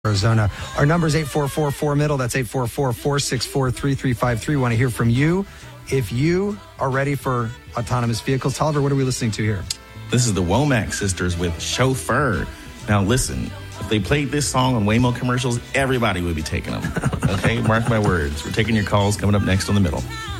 Arizona. Our number is 844-4MIDDLE. That's 844-464-3353. Want to hear from you. If you are ready for autonomous vehicles, Tolliver, what are we listening to here? This is the Womack sisters with Chauffeur. Now, listen, if they played this song on Waymo commercials, everybody would be taking them. Okay? Mark my words. We're taking your calls coming up next on The Middle.